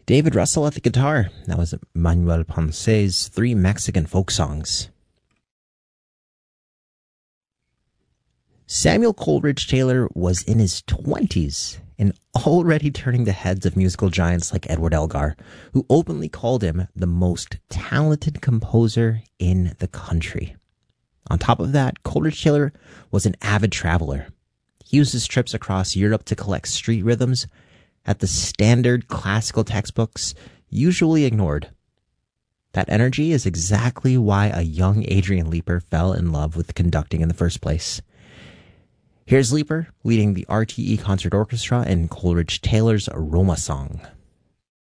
David Russell at the guitar. That was Manuel Ponce's three Mexican folk songs. Samuel Coleridge Taylor was in his 20s and already turning the heads of musical giants like Edward Elgar, who openly called him the most talented composer in the country. On top of that, Coleridge Taylor was an avid traveler. He used his trips across Europe to collect street rhythms that the standard classical textbooks usually ignored. That energy is exactly why a young Adrian Leeper fell in love with conducting in the first place. Here's Leeper leading the RTE Concert Orchestra in Coleridge Taylor's Roma Song.